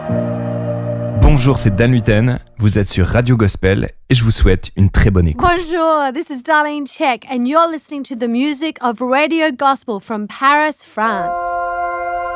Bonjour, c'est Dan Luten, vous êtes sur Radio Gospel et je vous souhaite une très bonne écoute. Bonjour, this is Darlene Check and you're listening to the music of Radio Gospel from Paris, France.